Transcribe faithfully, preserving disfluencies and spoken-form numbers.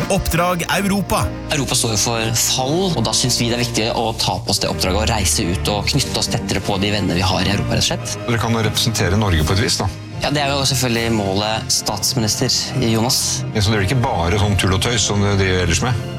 Oppdrag Europa. Europa står jo for fall, og da synes vi det er viktig å ta på oss det oppdraget og reise ut og knytte oss tettere på de venner vi har i Europa, rett og slett. Dere kan jo representere Norge på et vis, da. Ja, det er jo selvfølgelig målet statsminister, Jonas. Men så det er ikke bare sånn tull og tøys som det driver ellers med?